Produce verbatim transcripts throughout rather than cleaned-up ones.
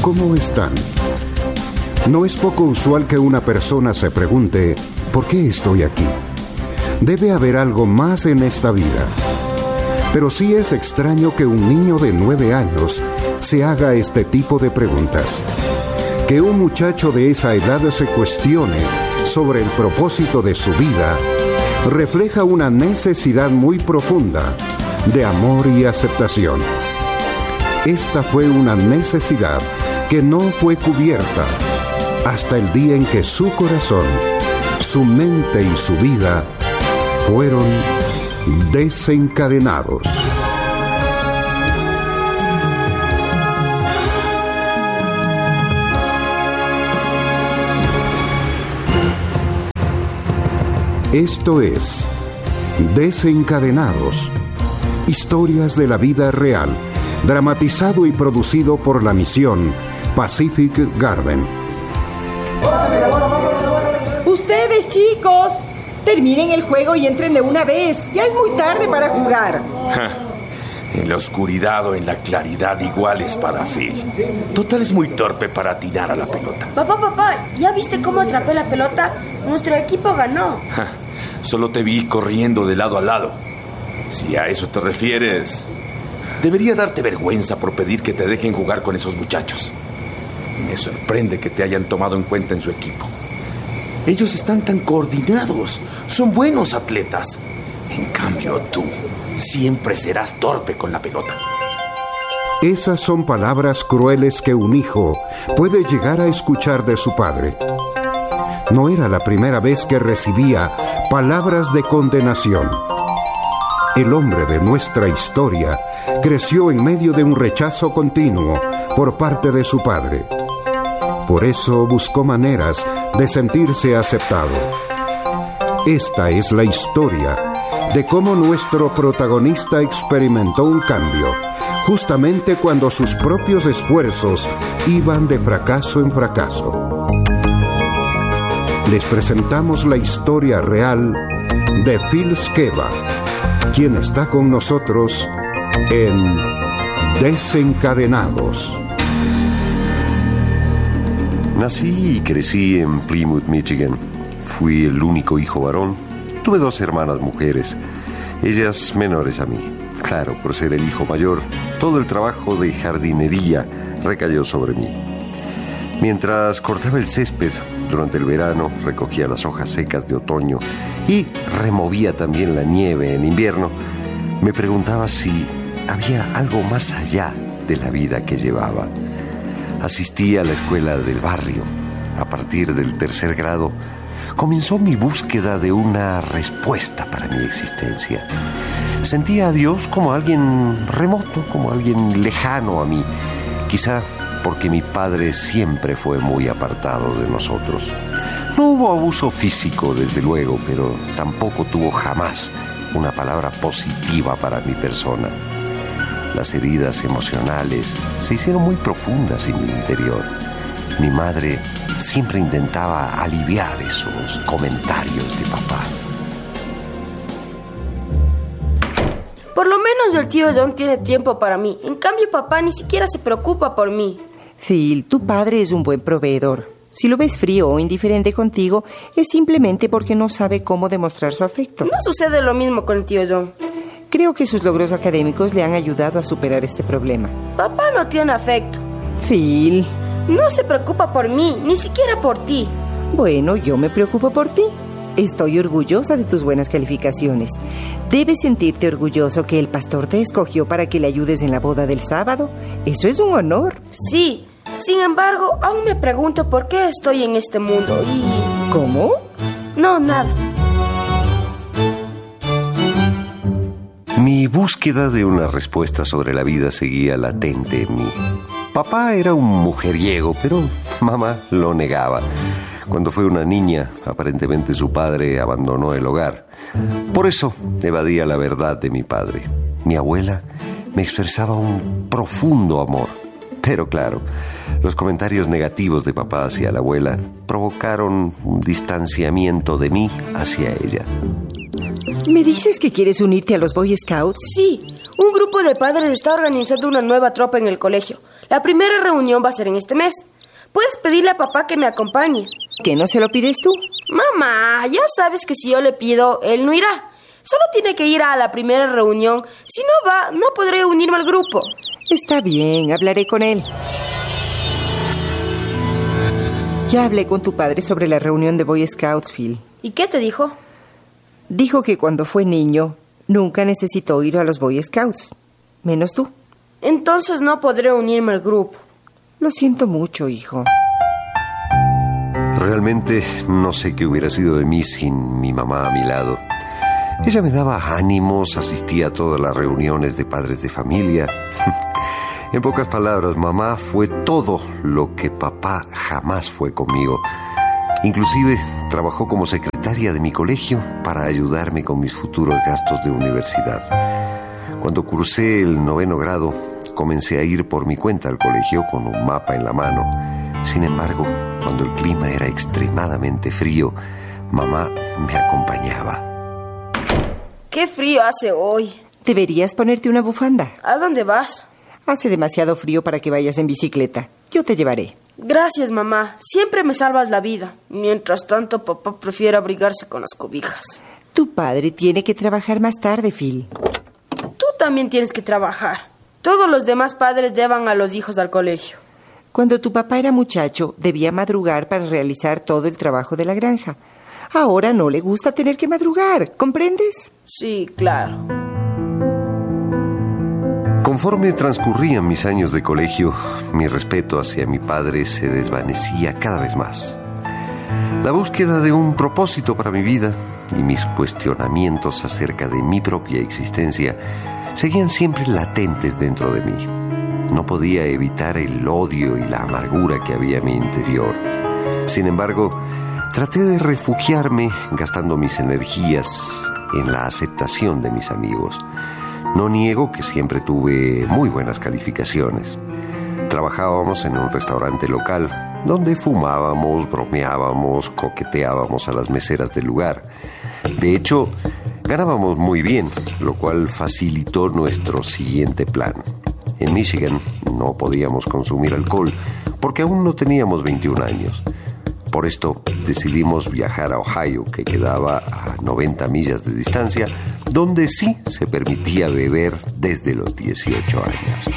¿Cómo están? No es poco usual que una persona se pregunte, ¿por qué estoy aquí? Debe haber algo más en esta vida. Pero sí es extraño que un niño de nueve años se haga este tipo de preguntas. Que un muchacho de esa edad se cuestione sobre el propósito de su vida refleja una necesidad muy profunda de amor y aceptación. Esta fue una necesidad que no fue cubierta hasta el día en que su corazón, su mente y su vida fueron desencadenados. Esto es Desencadenados, historias de la vida real, dramatizado y producido por la misión Pacific Garden. Ustedes, chicos, terminen el juego y entren de una vez. Ya es muy tarde para jugar. Ja, en la oscuridad o en la claridad iguales para Phil. Total es muy torpe para atinar a la pelota. Papá, papá, ¿ya viste cómo atrapé la pelota? Nuestro equipo ganó. Ja, solo te vi corriendo de lado a lado. Si a eso te refieres, debería darte vergüenza por pedir que te dejen jugar con esos muchachos. Me sorprende que te hayan tomado en cuenta en su equipo. Ellos están tan coordinados, son buenos atletas. En cambio, tú siempre serás torpe con la pelota. Esas son palabras crueles que un hijo puede llegar a escuchar de su padre. No era la primera vez que recibía palabras de condenación. El hombre de nuestra historia creció en medio de un rechazo continuo por parte de su padre. Por eso buscó maneras de sentirse aceptado. Esta es la historia de cómo nuestro protagonista experimentó un cambio, justamente cuando sus propios esfuerzos iban de fracaso en fracaso. Les presentamos la historia real de Phil Skeva, quien está con nosotros en Desencadenados. Nací y crecí en Plymouth, Michigan. Fui el único hijo varón. Tuve dos hermanas mujeres, ellas menores a mí. Claro, por ser el hijo mayor, todo el trabajo de jardinería recayó sobre mí. Mientras cortaba el césped durante el verano, recogía las hojas secas de otoño y removía también la nieve en invierno, me preguntaba si había algo más allá de la vida que llevaba. Asistí a la escuela del barrio. A partir del tercer grado, comenzó mi búsqueda de una respuesta para mi existencia. Sentía a Dios como alguien remoto, como alguien lejano a mí. Quizá porque mi padre siempre fue muy apartado de nosotros. No hubo abuso físico, desde luego, pero tampoco tuvo jamás una palabra positiva para mi persona. Las heridas emocionales se hicieron muy profundas en mi interior. Mi madre siempre intentaba aliviar esos comentarios de papá. Por lo menos el tío John tiene tiempo para mí. En cambio, papá ni siquiera se preocupa por mí. Phil, tu padre es un buen proveedor. Si lo ves frío o indiferente contigo, es simplemente porque no sabe cómo demostrar su afecto. No sucede lo mismo con el tío John. Creo que sus logros académicos le han ayudado a superar este problema. Papá no tiene afecto. Phil. No se preocupa por mí, ni siquiera por ti. Bueno, yo me preocupo por ti. Estoy orgullosa de tus buenas calificaciones. Debes sentirte orgulloso que el pastor te escogió para que le ayudes en la boda del sábado. Eso es un honor. Sí, sin embargo, aún me pregunto por qué estoy en este mundo y... ¿Cómo? No, nada. Mi búsqueda de una respuesta sobre la vida seguía latente en mí. Papá era un mujeriego, pero mamá lo negaba. Cuando fue una niña, aparentemente su padre abandonó el hogar. Por eso evadía la verdad de mi padre. Mi abuela me expresaba un profundo amor. Pero claro, los comentarios negativos de papá hacia la abuela provocaron un distanciamiento de mí hacia ella. ¿Me dices que quieres unirte a los Boy Scouts? Sí, Un grupo de padres está organizando una nueva tropa en el colegio. La primera reunión va a ser en este mes. Puedes pedirle a papá que me acompañe. ¿Que no se lo pides tú? Mamá, ya sabes que si yo le pido, él no irá. Solo tiene que ir a la primera reunión. Si no va, no podré unirme al grupo. Está bien, hablaré con él. Ya hablé con tu padre sobre la reunión de Boy Scouts, Phil. ¿Y qué te dijo? Dijo que cuando fue niño nunca necesitó ir a los Boy Scouts, menos tú. Entonces no podré unirme al grupo. Lo siento mucho, hijo. Realmente no sé qué hubiera sido de mí sin mi mamá a mi lado. Ella me daba ánimos, asistía a todas las reuniones de padres de familia. En pocas palabras, mamá fue todo lo que papá jamás fue conmigo. Inclusive trabajó como secretaria de mi colegio para ayudarme con mis futuros gastos de universidad. Cuando cursé el noveno grado, comencé a ir por mi cuenta al colegio con un mapa en la mano. Sin embargo, cuando el clima era extremadamente frío, mamá me acompañaba. ¡Qué frío hace hoy! Deberías ponerte una bufanda. ¿A dónde vas? Hace demasiado frío para que vayas en bicicleta. Yo te llevaré. Gracias, mamá. Siempre me salvas la vida. Mientras tanto, papá prefiere abrigarse con las cobijas. Tu padre tiene que trabajar más tarde, Phil. Tú también tienes que trabajar. Todos los demás padres llevan a los hijos al colegio. Cuando tu papá era muchacho, debía madrugar para realizar todo el trabajo de la granja. Ahora no le gusta tener que madrugar, ¿comprendes? Sí, claro. Conforme transcurrían mis años de colegio, mi respeto hacia mi padre se desvanecía cada vez más. La búsqueda de un propósito para mi vida y mis cuestionamientos acerca de mi propia existencia seguían siempre latentes dentro de mí. No podía evitar el odio y la amargura que había en mi interior. Sin embargo, traté de refugiarme gastando mis energías en la aceptación de mis amigos. No niego que siempre tuve muy buenas calificaciones. Trabajábamos en un restaurante local donde fumábamos, bromeábamos, coqueteábamos a las meseras del lugar. De hecho, ganábamos muy bien, lo cual facilitó nuestro siguiente plan. En Michigan no podíamos consumir alcohol porque aún no teníamos veintiún años. Por esto decidimos viajar a Ohio, que quedaba a noventa millas de distancia, donde sí se permitía beber desde los dieciocho años.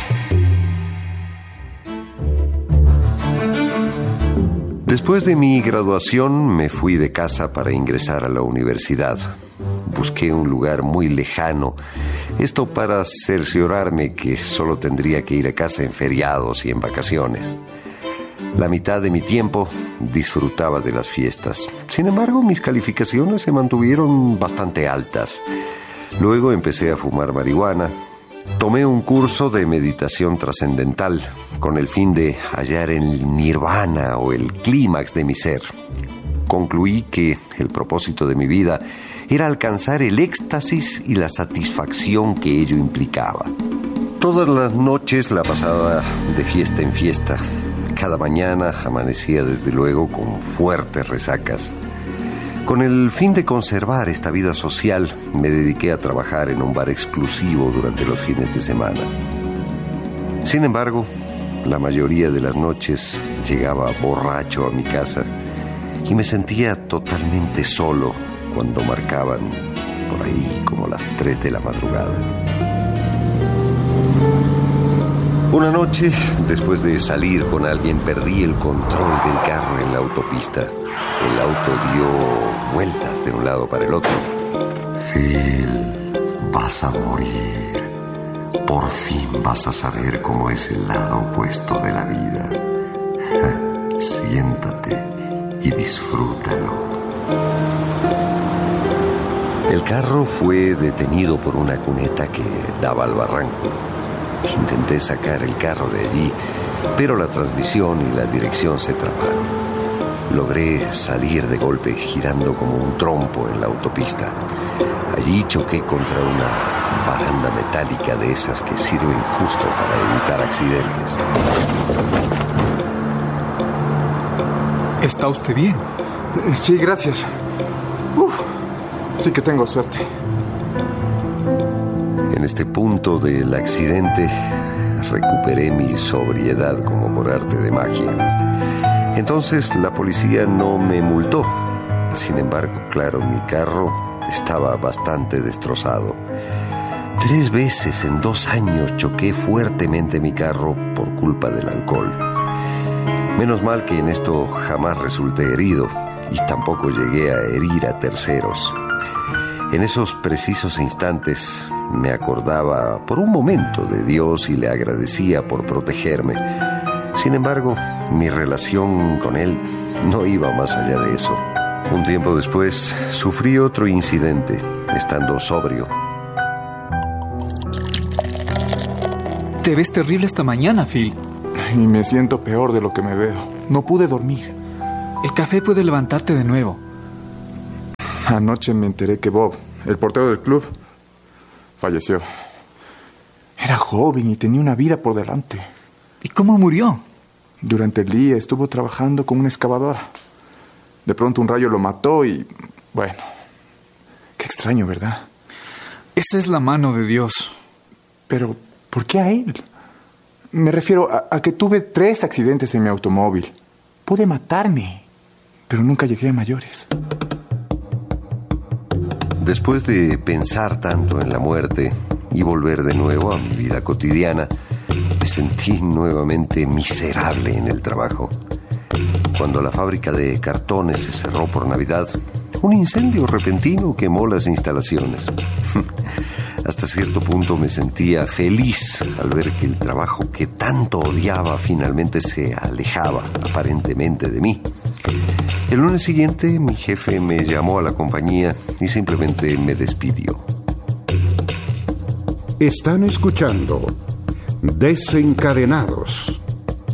Después de mi graduación me fui de casa para ingresar a la universidad. Busqué un lugar muy lejano, esto para cerciorarme que solo tendría que ir a casa en feriados y en vacaciones. La mitad de mi tiempo disfrutaba de las fiestas. Sin embargo, mis calificaciones se mantuvieron bastante altas. Luego empecé a fumar marihuana. Tomé un curso de meditación trascendental con el fin de hallar el nirvana o el clímax de mi ser. Concluí que el propósito de mi vida era alcanzar el éxtasis y la satisfacción que ello implicaba. Todas las noches la pasaba de fiesta en fiesta. Cada mañana amanecía desde luego con fuertes resacas. Con el fin de conservar esta vida social, me dediqué a trabajar en un bar exclusivo durante los fines de semana. Sin embargo, la mayoría de las noches llegaba borracho a mi casa y me sentía totalmente solo cuando marcaban por ahí como las tres de la madrugada. Una noche, después de salir con alguien, perdí el control del carro en la autopista. El auto dio vueltas de un lado para el otro. Phil, vas a morir. Por fin vas a saber cómo es el lado opuesto de la vida. Siéntate y disfrútalo. El carro fue detenido por una cuneta que daba al barranco. Intenté sacar el carro de allí, pero la transmisión y la dirección se trabaron. Logré salir de golpe girando como un trompo en la autopista. Allí choqué contra una baranda metálica de esas que sirven justo para evitar accidentes. ¿Está usted bien? Sí, gracias. Uf, sí que tengo suerte. En este punto del accidente recuperé mi sobriedad como por arte de magia. Entonces la policía no me multó. Sin embargo, claro, mi carro estaba bastante destrozado. Tres veces en dos años choqué fuertemente mi carro por culpa del alcohol. Menos mal que en esto jamás resulté herido y tampoco llegué a herir a terceros. En esos precisos instantes me acordaba por un momento de Dios y le agradecía por protegerme. Sin embargo, mi relación con Él no iba más allá de eso. Un tiempo después, sufrí otro incidente, estando sobrio. Te ves terrible esta mañana, Phil. Y me siento peor de lo que me veo. No pude dormir. El café puede levantarte de nuevo. Anoche me enteré que Bob, el portero del club, falleció. Era joven y tenía una vida por delante. ¿Y cómo murió? Durante el día estuvo trabajando con una excavadora. De pronto un rayo lo mató y... bueno, qué extraño, ¿verdad? Esa es la mano de Dios. Pero, ¿por qué a él? Me refiero a, a que tuve tres accidentes en mi automóvil. Pude matarme, pero nunca llegué a mayores. Después de pensar tanto en la muerte y volver de nuevo a mi vida cotidiana, me sentí nuevamente miserable en el trabajo. Cuando la fábrica de cartones se cerró por Navidad, un incendio repentino quemó las instalaciones. Hasta cierto punto me sentía feliz al ver que el trabajo que tanto odiaba finalmente se alejaba aparentemente de mí. El lunes siguiente mi jefe me llamó a la compañía y simplemente me despidió. Están escuchando Desencadenados.